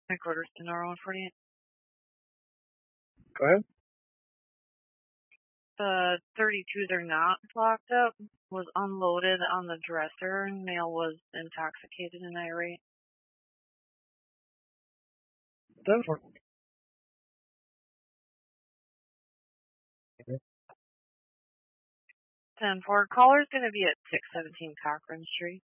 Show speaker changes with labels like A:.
A: Headquarters to Nora 148.
B: Go ahead.
A: The 32 they're not locked up was unloaded on the dresser and male was intoxicated and irate.
B: 10-4. Okay.
A: 10-4. Caller's going to be at 617 Cochran Street.